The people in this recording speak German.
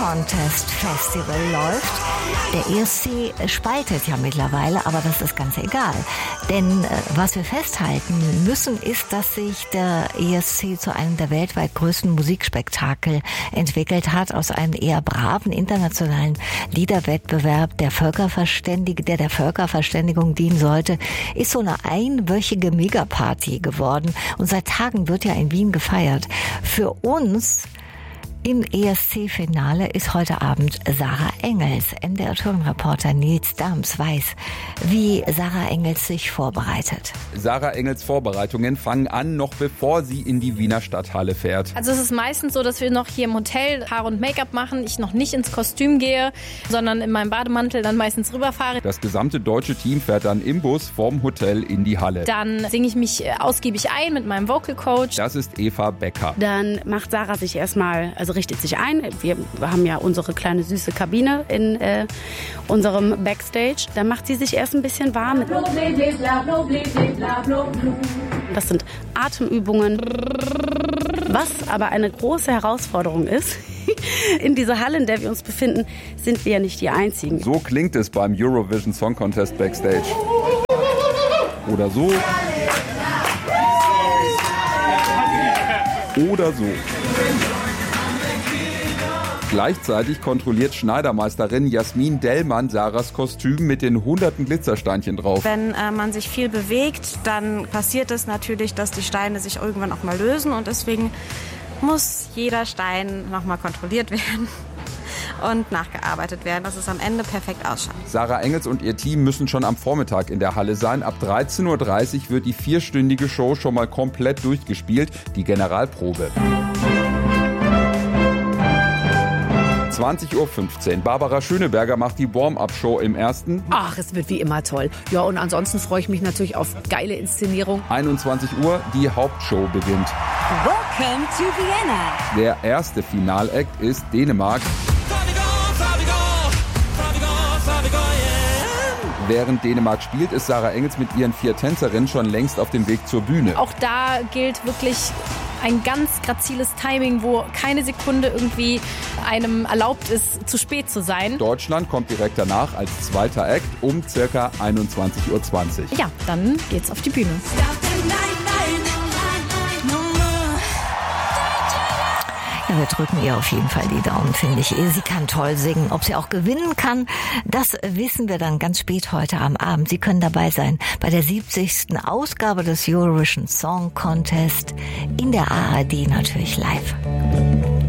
Contest Festival läuft. Der ESC spaltet ja mittlerweile, aber das ist ganz egal. Denn was wir festhalten müssen, ist, dass sich der ESC zu einem der weltweit größten Musikspektakel entwickelt hat, aus einem eher braven internationalen Liederwettbewerb, der der Völkerverständigung dienen sollte, ist so eine einwöchige Megaparty geworden. Und seit Tagen wird ja in Wien gefeiert. Für uns im ESC-Finale ist heute Abend Sarah Engels. NDR-Tourenreporter Nils Dams weiß, wie Sarah Engels sich vorbereitet. Sarah Engels Vorbereitungen fangen an, noch bevor sie in die Wiener Stadthalle fährt. Also es ist meistens so, dass wir noch hier im Hotel Haare und Make-up machen, ich noch nicht ins Kostüm gehe, sondern in meinem Bademantel dann meistens rüberfahre. Das gesamte deutsche Team fährt dann im Bus vom Hotel in die Halle. Dann singe ich mich ausgiebig ein mit meinem Vocal Coach. Das ist Eva Becker. Dann macht Sarah sich richtet sich ein. Wir haben ja unsere kleine süße Kabine in unserem Backstage. Dann macht sie sich erst ein bisschen warm. Das sind Atemübungen. Was aber eine große Herausforderung ist, in dieser Halle, in der wir uns befinden, sind wir ja nicht die Einzigen. So klingt es beim Eurovision Song Contest Backstage. Oder so. Oder so. Gleichzeitig kontrolliert Schneidermeisterin Jasmin Dellmann Sarahs Kostüm mit den hunderten Glitzersteinchen drauf. Wenn man sich viel bewegt, dann passiert es natürlich, dass die Steine sich irgendwann auch mal lösen und deswegen muss jeder Stein nochmal kontrolliert werden und nachgearbeitet werden, dass es am Ende perfekt ausschaut. Sarah Engels und ihr Team müssen schon am Vormittag in der Halle sein. Ab 13.30 Uhr wird die 4-stündige Show schon mal komplett durchgespielt, die Generalprobe. 20.15 Uhr. Barbara Schöneberger macht die Warm-Up-Show im ersten. Ach, es wird wie immer toll. Ja, und ansonsten freue ich mich natürlich auf geile Inszenierung. 21 Uhr, die Hauptshow beginnt. Welcome to Vienna. Der erste Finalakt ist Dänemark. Während Dänemark spielt, ist Sarah Engels mit ihren 4 Tänzerinnen schon längst auf dem Weg zur Bühne. Auch da gilt wirklich ein ganz graziles Timing, wo keine Sekunde irgendwie einem erlaubt ist, zu spät zu sein. Deutschland kommt direkt danach als zweiter Act um ca. 21.20 Uhr. Ja, dann geht's auf die Bühne. Ja, wir drücken ihr auf jeden Fall die Daumen, finde ich. Sie kann toll singen. Ob sie auch gewinnen kann, das wissen wir dann ganz spät heute am Abend. Sie können dabei sein bei der 70. Ausgabe des Eurovision Song Contest in der ARD natürlich live.